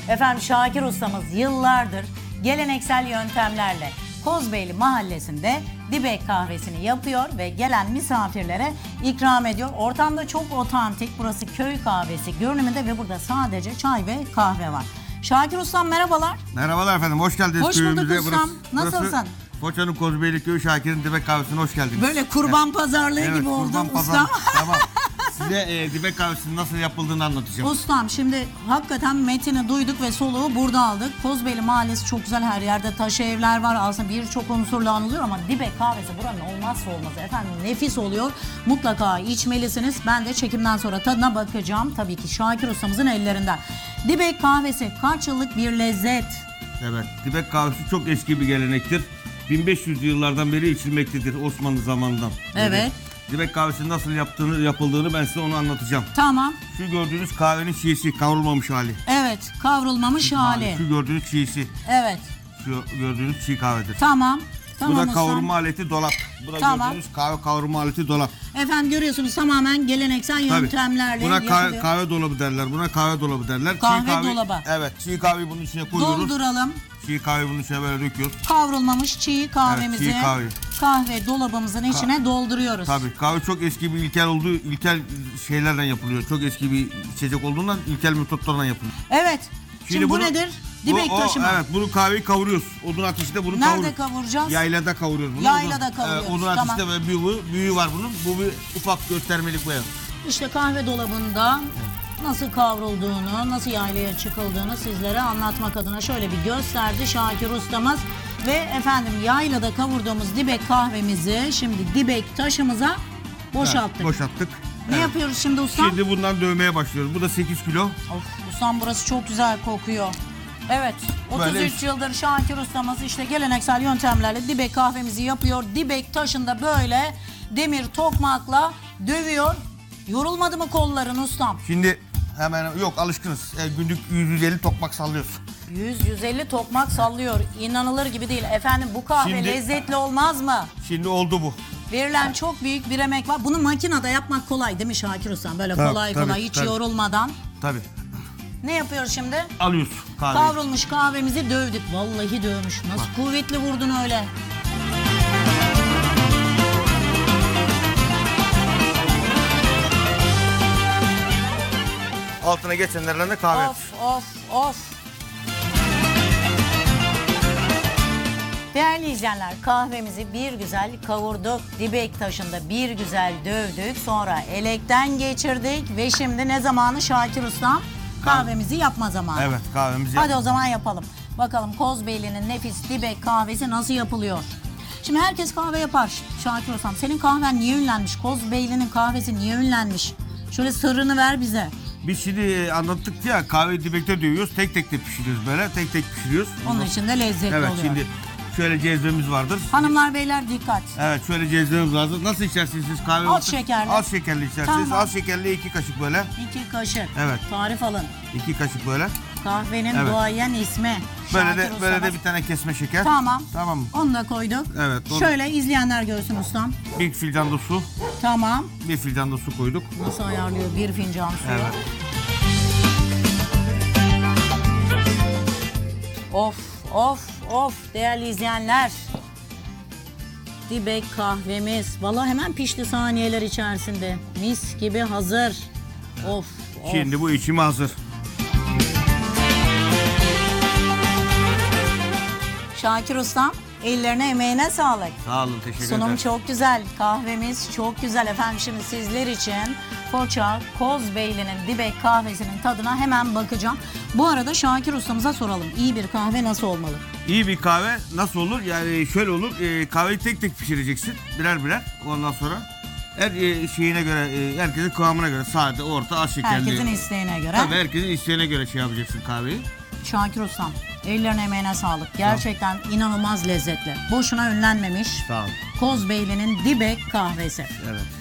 Efendim Şakir ustamız yıllardır geleneksel yöntemlerle Kozbeyli mahallesinde dibek kahvesini yapıyor ve gelen misafirlere ikram ediyor. Ortamda çok otantik, burası köy kahvesi görünümünde ve burada sadece çay ve kahve var. Şakir ustam merhabalar. Merhabalar efendim, hoş geldiniz Hoş bulduk ustam. Nasılsın? Foça'nın Kozbeyli Köyü Şakir'in dibek kahvesine hoş geldiniz. Böyle kurban pazarlığı evet, gibi oldu kurban ustam. pazarlığı. Tamam. Size dibek kahvesinin nasıl yapıldığını anlatacağım. Ustam şimdi hakikaten metini duyduk ve soluğu burada aldık. Kozbeyli mahallesi çok güzel, her yerde taş evler var. Aslında birçok unsurla anılıyor ama dibek kahvesi buranın olmazsa olmazı. Efendim nefis oluyor. Mutlaka içmelisiniz. Ben de çekimden sonra tadına bakacağım. Tabii ki Şakir ustamızın ellerinden. Dibek kahvesi kaç yıllık bir lezzet. Evet, dibek kahvesi çok eski bir gelenektir. 1500 yıllardan beri içilmektedir Osmanlı zamanından. Evet. Dibek kahvesinin nasıl yapıldığını ben size onu anlatacağım. Tamam. Şu gördüğünüz kahvenin çiğsi, kavrulmamış hali. Evet, kavrulmamış hali. Şu gördüğünüz çiğsi. Evet. Şu gördüğünüz çiğ kahvedir. Tamam. Tamam Bu da ustam. kavurma aleti dolap. Bu da Tamam. gördüğünüz kahve kavurma aleti dolap. Efendim görüyorsunuz tamamen geleneksel yöntemlerle Buna yapılıyor. kahve dolabı derler. Buna kahve dolabı derler. Kahve dolabı. Evet, çiğ kahveyi bunun içine koyuyoruz. Dolduralım. Çiğ kahveyi bunun içine böyle döküyoruz. Kavrulmamış çiğ kahvemizi Evet, çiğ kahve. kahve dolabımızın içine dolduruyoruz. Tabii kahve çok eski bir ilkel şeylerden yapılıyor. Çok eski bir içecek olduğundan ilkel metotlarla yapılıyor. Evet. Şimdi bu bunu- nedir? Dibek taşı mı? Evet, bunu kahveyi kavuruyoruz. Odun ateşinde bunu Nerede kavuruyoruz. kavuracağız? Yaylada kavuruyoruz bunu. Yaylada kavuruyoruz, Odun tamam. ateşinde böyle büyüğü var bunun. Bu bir ufak göstermelik boya. İşte kahve dolabında nasıl kavrulduğunu, nasıl yaylaya çıkıldığını sizlere anlatmak adına şöyle bir gösterdi Şakir ustamız. Ve efendim yaylada kavurduğumuz dibek kahvemizi şimdi dibek taşımıza boşalttık. Evet, boşalttık. Ne yapıyoruz şimdi ustam? Şimdi bundan dövmeye başlıyoruz. Bu da 8 kilo. Of, ustam burası çok güzel kokuyor. Evet, 33 Böyle- yıldır Şakir ustamız işte geleneksel yöntemlerle dibek kahvemizi yapıyor. Dibek taşında böyle demir tokmakla dövüyor. Yorulmadı mı kolların ustam? Şimdi hemen yok alışkınız. Günlük 150 tokmak sallıyoruz. 100-150 tokmak sallıyor. İnanılır gibi değil. Efendim bu kahve Şimdi- lezzetli olmaz mı? Şimdi oldu bu. Verilen çok büyük bir emek var. Bunu makinede yapmak kolay değil mi Şakir ustam? Böyle Tabii, kolay tabii, kolay hiç tabii. yorulmadan. Tabii. Ne yapıyoruz şimdi? Alıyoruz kahveyi. Kavrulmuş kahvemizi dövdük. Vallahi dövmüş. Nasıl kuvvetli vurdun öyle. Altına geçenlerle de kahve. Of of of. Değerli izleyenler, kahvemizi bir güzel kavurduk. Dibek taşında bir güzel dövdük. Sonra elekten geçirdik ve şimdi ne zamanı Şakir ustam? Kahvemizi yapma zamanı. Evet, kahvemizi Hadi o zaman yapalım. Bakalım Kozbeyli'nin nefis dibek kahvesi nasıl yapılıyor? Şimdi herkes kahve yapar Şakir ustam. Senin kahven niye ünlenmiş? Kozbeyli'nin kahvesi niye ünlenmiş? Şöyle sırrını ver bize. Biz şimdi anlattık ya, kahveyi dibekte dövüyoruz. Tek tek de pişiriyoruz böyle. Tek tek pişiriyoruz. Onun için de lezzetli Evet, oluyor. şimdi şöyle cezvemiz vardır. Hanımlar beyler dikkat. Evet, şöyle cezvemiz vardır. Nasıl içersiniz siz kahve? Az şekerli. Az şekerli içersiniz. Tamam. Az şekerli 2 kaşık böyle. 2 kaşık. Evet. Tarif alın. 2 kaşık böyle. Kahvenin Evet. duayen ismi. Böyle Şakir de ustamız. bir tane kesme şeker. Tamam. Tamam mı? Onu da koyduk. Evet, onu- Şöyle izleyenler görsün ustam. Bir fincan da su. Tamam. Bir fincan da su koyduk. Nasıl ayarlıyor bir fincan suyu? Evet. Of of of değerli izleyenler. Dibek kahvemiz. Vallahi hemen pişti saniyeler içerisinde. Mis gibi hazır. Of of. Şimdi bu içime hazır. Şakir ustam ellerine emeğine sağlık. Sağ olun, teşekkür Sunum ederim. çok güzel, kahvemiz çok güzel efendim. Şimdi sizler için Foça Kozbeyli'nin dibek kahvesinin tadına hemen bakacağım. Bu arada Şakir ustamıza soralım. İyi bir kahve nasıl olmalı? İyi bir kahve nasıl olur? Yani şöyle olur. Kahveyi tek tek pişireceksin. Birer birer. Ondan sonra her şeyine göre, herkesin kıvamına göre sade, orta, az şekerli. Herkesin isteğine göre. Tabii herkesin isteğine göre şey yapacaksın kahveyi. Şakir ustam ellerine emeğine sağlık. Gerçekten inanılmaz lezzetli. Boşuna ünlenmemiş. Sağ ol. Kozbeyli'nin dibek kahvesi. Evet.